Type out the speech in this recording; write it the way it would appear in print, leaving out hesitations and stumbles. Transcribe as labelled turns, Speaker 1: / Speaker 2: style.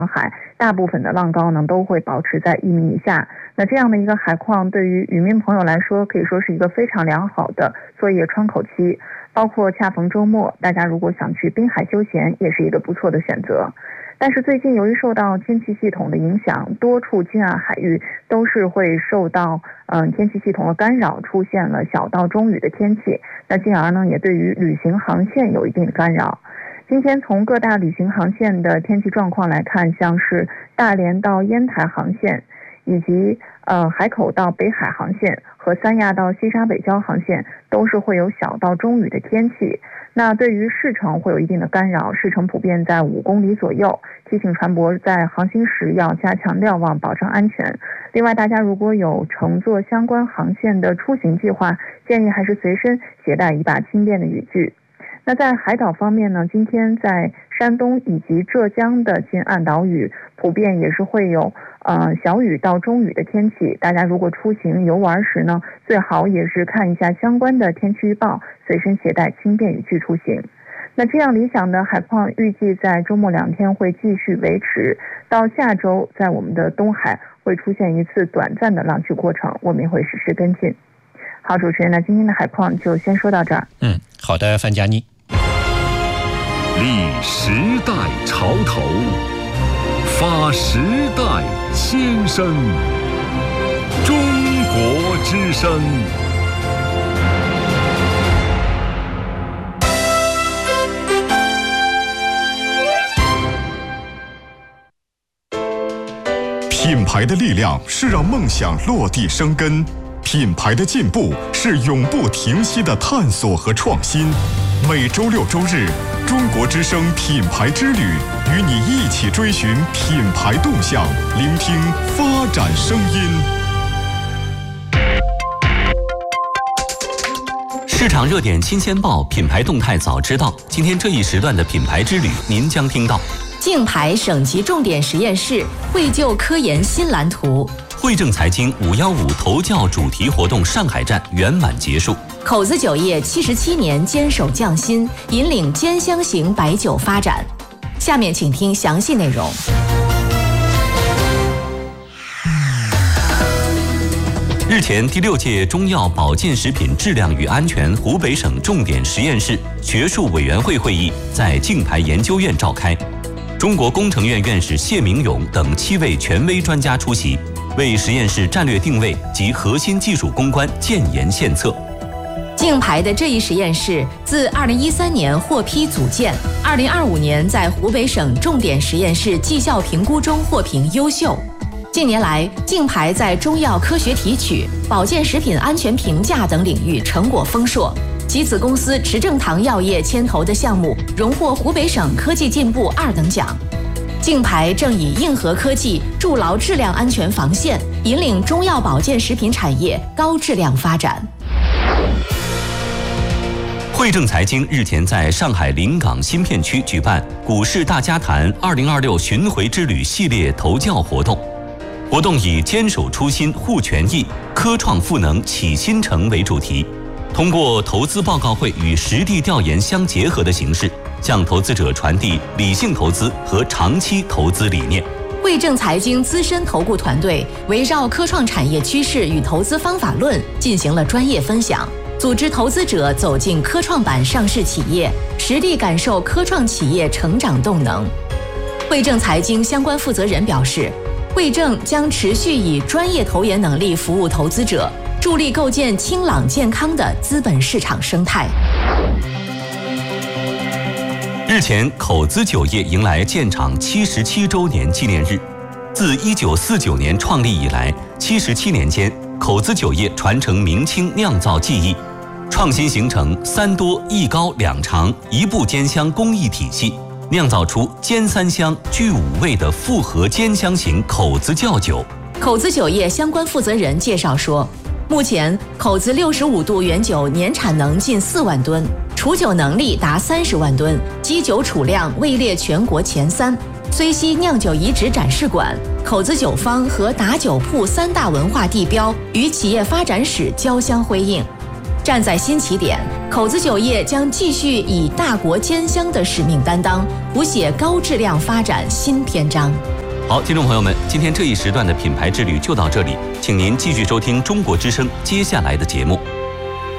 Speaker 1: 海，大部分的浪高呢都会保持在1米以下。那这样的一个海况对于渔民朋友来说，可以说是一个非常良好的作业窗口期，包括恰逢周末，大家如果想去滨海休闲，也是一个不错的选择。但是最近由于受到天气系统的影响，多处近岸海域都是会受到天气系统的干扰，出现了小到中雨的天气，那进而呢也对于旅行航线有一定的干扰。今天从各大旅行航线的天气状况来看，像是大连到烟台航线，以及海口到北海航线和三亚到西沙北礁航线都是会有小到中雨的天气。那对于市程会有一定的干扰，市程普遍在5公里左右，提醒船舶在航行时要加强瞭望，保证安全。另外，大家如果有乘坐相关航线的出行计划，建议还是随身携带一把轻便的雨具。那在海岛方面呢，今天在山东以及浙江的近岸岛屿普遍也是会有小雨到中雨的天气，大家如果出行游玩时呢，最好也是看一下相关的天气预报，随身携带轻便雨具出行。那这样理想的海况预计在周末2天会继续维持，到下周在我们的东海会出现一次短暂的浪去过程，我们也会实时跟进。好，主持人，那今天的海况就先说到这儿。
Speaker 2: 好的，范佳妮。
Speaker 3: 立时代潮头，发时代先声，中国之声。
Speaker 4: 品牌的力量是让梦想落地生根，品牌的进步是永不停息的探索和创新。每周6周日，中国之声品牌之旅，与你一起追寻品牌动向，聆听发展声音。
Speaker 5: 市场热点新鲜报，品牌动态早知道。今天这一时段的品牌之旅，您将听到：
Speaker 6: 竞牌省级重点实验室绘就科研新蓝图；
Speaker 5: 汇正财经515投教主题活动上海站圆满结束；
Speaker 6: 口子酒业77年坚守匠心，引领兼香型白酒发展。下面请听详细内容。
Speaker 5: 日前，第6届中药保健食品质量与安全湖北省重点实验室学术委员会会议在竞牌研究院召开。中国工程院院士谢明勇等7位权威专家出席，为实验室战略定位及核心技术攻关建言献策。
Speaker 6: 竞牌的这一实验室自2013年获批组建，2025年在湖北省重点实验室绩效评估中获评优秀。近年来，竞牌在中药科学提取、保健食品安全评价等领域成果丰硕。其子公司持正堂药业牵头的项目荣获湖北省科技进步2等奖。竞牌正以硬核科技筑牢质量安全防线，引领中药保健食品产业高质量发展。
Speaker 5: 汇正财经日前在上海临港新片区举办股市大家谈2026巡回之旅系列投教活动。活动以坚守初心护权益，科创赋能启新城为主题，通过投资报告会与实地调研相结合的形式，向投资者传递理性投资和长期投资理念。
Speaker 6: 汇正财经资深投顾团队围绕科创产业趋势与投资方法论进行了专业分享，组织投资者走进科创板上市企业，实地感受科创企业成长动能。汇正财经相关负责人表示，汇正将持续以专业投研能力服务投资者，助力构建清朗健康的资本市场生态。
Speaker 5: 日前，口子酒业迎来建厂77周年纪念日。自1949年创立以来，77年间，口子酒业传承明清酿造技艺，创新形成3多1高2长1步煎香工艺体系，酿造出煎3香聚5味的复合煎香型口子窖酒。
Speaker 6: 口子酒业相关负责人介绍说，目前口子65度原酒年产能近4万吨，储酒能力达30万吨，基酒储量位列全国前3。虽溪酿酒遗址展示馆、口子酒坊和打酒铺3大文化地标与企业发展史交相辉映。站在新起点， 口子酒业将继续以大国兼乡的使命担当，谱写高质量发展新篇章。
Speaker 5: 好，听众朋友们，今天这一时段的品牌之旅就到这里，请您继续收听中国之声接下来的节目。